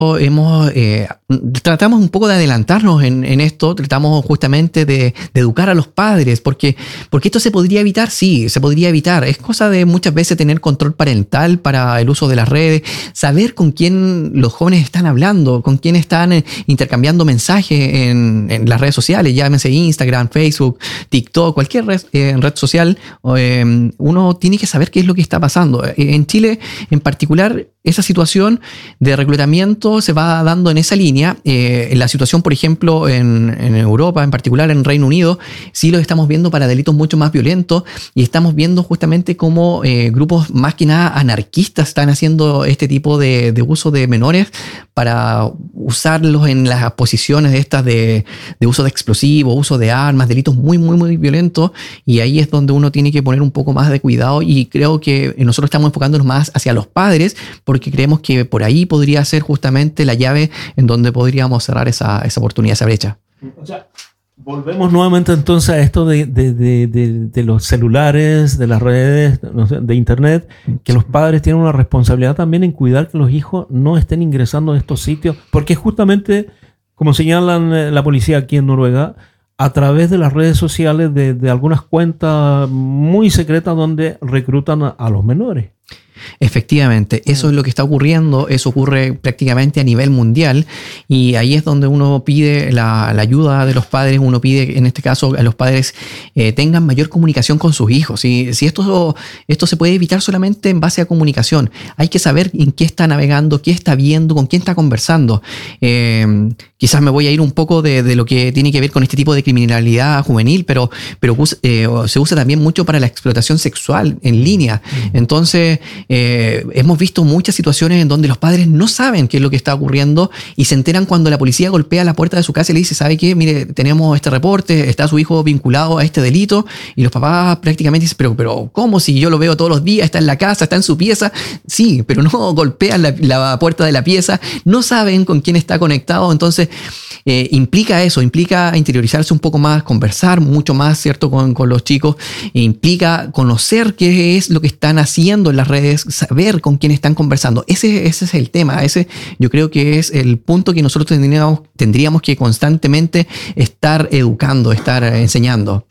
tratamos un poco de adelantarnos en esto, tratamos justamente de educar a los padres, porque esto se podría evitar, sí, se podría evitar. Es cosa de muchas veces tener control parental para el uso de las redes, saber con quién los jóvenes están hablando, con quién están intercambiando mensajes en las redes sociales, llámese Instagram, Facebook, TikTok, cualquier red social. Uno tiene que saber qué es lo que está pasando. En Chile, en particular, esa situación de reclutamiento se va dando en esa línea. La situación, por ejemplo, en Europa, en particular en Reino Unido, sí lo estamos viendo para delitos mucho más violentos, y estamos viendo justamente cómo grupos más que nada anarquistas están haciendo este tipo de uso de menores para usarlos en las posiciones estas de uso de explosivos, uso de armas, delitos muy, muy, muy violentos, y ahí es donde uno tiene que poner un poco más de cuidado, y creo que nosotros estamos enfocándonos más hacia los padres, porque creemos que por ahí podría ser justamente la llave en donde podríamos cerrar esa oportunidad, esa brecha. O sea, volvemos nuevamente entonces a esto de los celulares, de las redes, no sé, de internet, que los padres tienen una responsabilidad también en cuidar que los hijos no estén ingresando a estos sitios, porque justamente, como señalan la policía aquí en Noruega, a través de las redes sociales de algunas cuentas muy secretas donde reclutan a los menores. Efectivamente, eso es lo que está ocurriendo, eso ocurre prácticamente a nivel mundial, y ahí es donde uno pide la ayuda de los padres. Uno pide, en este caso, a los padres tengan mayor comunicación con sus hijos. Si esto se puede evitar solamente en base a comunicación. Hay que saber en qué está navegando, qué está viendo, con quién está conversando. Quizás me voy a ir un poco de lo que tiene que ver con este tipo de criminalidad juvenil, pero se usa también mucho para la explotación sexual en línea. Entonces, hemos visto muchas situaciones en donde los padres no saben qué es lo que está ocurriendo y se enteran cuando la policía golpea la puerta de su casa y le dice: ¿sabe qué? Mire, tenemos este reporte, está su hijo vinculado a este delito. Y los papás prácticamente dicen: pero ¿cómo? Si yo lo veo todos los días, está en la casa, está en su pieza. Sí, pero no golpean la puerta de la pieza, no saben con quién está conectado. Entonces implica eso, implica interiorizarse un poco más, conversar mucho más, ¿cierto?, con los chicos. Implica conocer qué es lo que están haciendo en las redes, saber con quién están conversando. Ese es el tema. Ese yo creo que es el punto que nosotros tendríamos que constantemente estar educando, estar enseñando.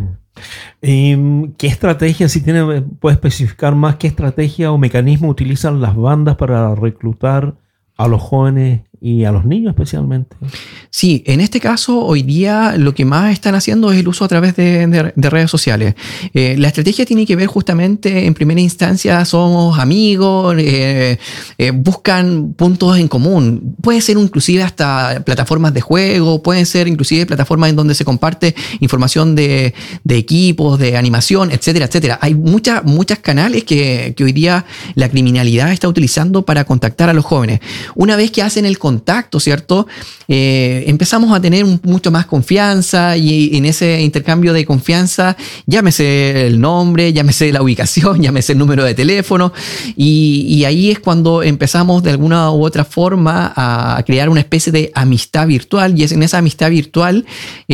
¿Qué estrategia, si puede especificar más, qué estrategia o mecanismo utilizan las bandas para reclutar a los jóvenes y a los niños especialmente? Sí, en este caso hoy día lo que más están haciendo es el uso a través de redes sociales. La estrategia tiene que ver justamente, en primera instancia, somos amigos, buscan puntos en común. Puede ser inclusive hasta plataformas de juego, pueden ser inclusive plataformas en donde se comparte información de equipos, de animación, etcétera, etcétera. Hay muchas canales que hoy día la criminalidad está utilizando para contactar a los jóvenes. Una vez que hacen el contacto, ¿cierto? Empezamos a tener mucho más confianza, y en ese intercambio de confianza, llámese el nombre, llámese la ubicación, llámese el número de teléfono, y ahí es cuando empezamos de alguna u otra forma a crear una especie de amistad virtual, y es en esa amistad virtual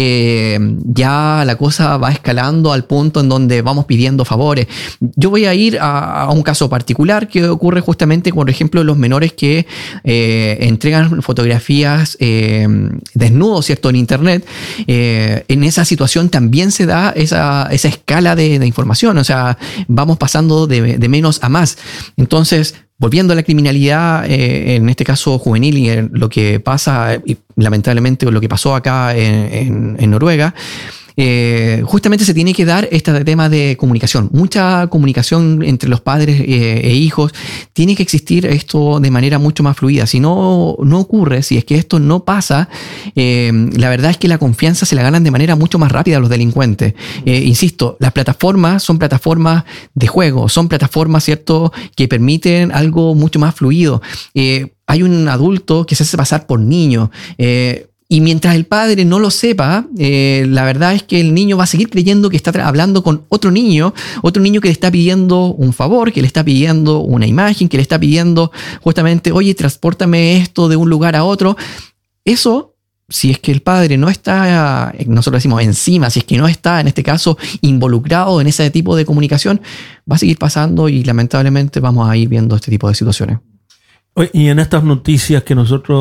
ya la cosa va escalando al punto en donde vamos pidiendo favores. Yo voy a ir a un caso particular que ocurre justamente, por ejemplo, los menores que entregan fotografías desnudos, ¿cierto?, en internet. En esa situación también se da esa escala de información, o sea, vamos pasando de menos a más. Entonces, volviendo a la criminalidad, en este caso juvenil, y lo que pasa, y lamentablemente lo que pasó acá en Noruega, justamente se tiene que dar este tema de comunicación, mucha comunicación entre los padres e hijos. Tiene que existir esto de manera mucho más fluida. Si no ocurre, si es que esto no pasa, la verdad es que la confianza se la ganan de manera mucho más rápida los delincuentes. Insisto, las plataformas son plataformas de juego, son plataformas, ¿cierto?, que permiten algo mucho más fluido. Hay un adulto que se hace pasar por niño, y mientras el padre no lo sepa, la verdad es que el niño va a seguir creyendo que está hablando con otro niño que le está pidiendo un favor, que le está pidiendo una imagen, que le está pidiendo justamente: oye, transpórtame esto de un lugar a otro. Eso, si es que el padre no está, nosotros decimos encima, si es que no está en este caso involucrado en ese tipo de comunicación, va a seguir pasando, y lamentablemente vamos a ir viendo este tipo de situaciones. Y en estas noticias que nosotros